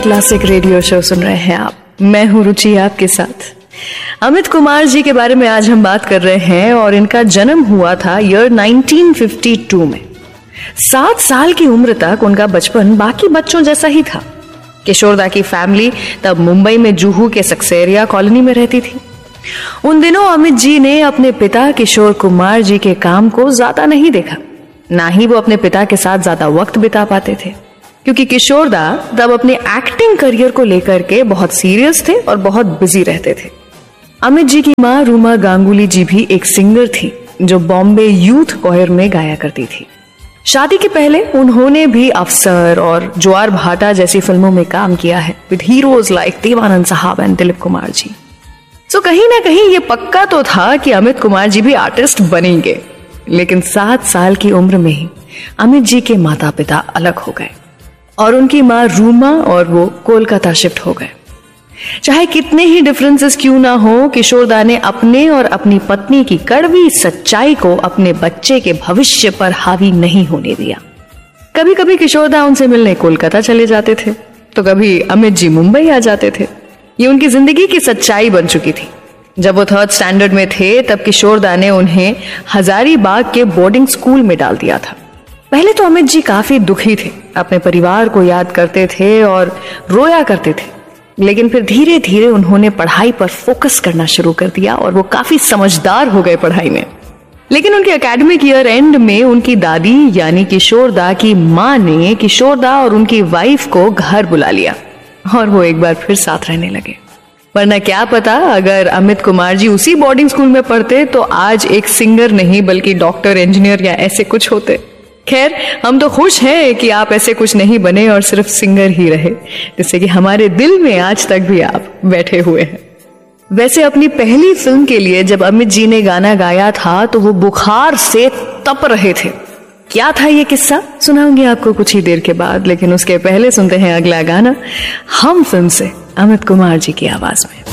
Classic radio show सुन रहे हैं आप। मैं हूं रुचि आपके साथ। अमित कुमार जी के बारे में आज हम बात कर रहे हैं और इनका जन्म हुआ था ईयर 1952 में। 7 साल की उम्र तक उनका बचपन बाकी बच्चों जैसा ही था। किशोरदा की फैमिली तब मुंबई में जुहू के सक्सेरिया कॉलोनी में रहती थी। उन दिनों अमित जी ने अपने पिता किशोर कुमार जी के काम को ज्यादा नहीं देखा, ना ही वो अपने पिता के साथ ज्यादा वक्त बिता पाते थे, क्योंकि किशोरदा तब अपने एक्टिंग करियर को लेकर के बहुत सीरियस थे और बहुत बिजी रहते थे। अमित जी की मां रूमा गांगुली जी भी एक सिंगर थी जो बॉम्बे यूथ कोयर में गाया करती थी। शादी के पहले उन्होंने भी अफसर और ज्वार भाटा जैसी फिल्मों में काम किया है विद हीरोज लाइक देवानंद साहब एंड दिलीप कुमार जी। तो कहीं ना कहीं ये पक्का तो था कि अमित कुमार जी भी आर्टिस्ट बनेंगे, लेकिन 7 साल की उम्र में ही अमित जी के माता पिता अलग हो गए और उनकी मां रूमा और वो कोलकाता शिफ्ट हो गए। चाहे कितने ही डिफरेंसेस क्यों ना हो, किशोरदा ने अपने और अपनी पत्नी की कड़वी सच्चाई को अपने बच्चे के भविष्य पर हावी नहीं होने दिया। कभी कभी किशोरदा उनसे मिलने कोलकाता चले जाते थे तो कभी अमित जी मुंबई आ जाते थे। ये उनकी जिंदगी की सच्चाई बन चुकी थी। जब वो 3rd स्टैंडर्ड में थे तब किशोरदा ने उन्हें हजारीबाग के बोर्डिंग स्कूल में डाल दिया था। पहले तो अमित जी काफी दुखी थे, अपने परिवार को याद करते थे और रोया करते थे, लेकिन फिर धीरे धीरे उन्होंने पढ़ाई पर फोकस करना शुरू कर दिया और वो काफी समझदार हो गए पढ़ाई में। लेकिन उनके एकेडमिक ईयर एंड में उनकी दादी यानी किशोरदा की मां ने किशोरदा और उनकी वाइफ को घर बुला लिया और वो एक बार फिर साथ रहने लगे। वरना क्या पता, अगर अमित कुमार जी उसी बोर्डिंग स्कूल में पढ़ते तो आज एक सिंगर नहीं बल्कि डॉक्टर, इंजीनियर या ऐसे कुछ होते। खैर, हम तो खुश हैं कि आप ऐसे कुछ नहीं बने और सिर्फ सिंगर ही रहे, जिससे कि हमारे दिल में आज तक भी आप बैठे हुए हैं। वैसे अपनी पहली फिल्म के लिए जब अमित जी ने गाना गाया था तो वो बुखार से तप रहे थे। क्या था ये किस्सा, सुनाऊंगी आपको कुछ ही देर के बाद, लेकिन उसके पहले सुनते हैं अगला गाना हम फिल्म से अमित कुमार जी की आवाज में।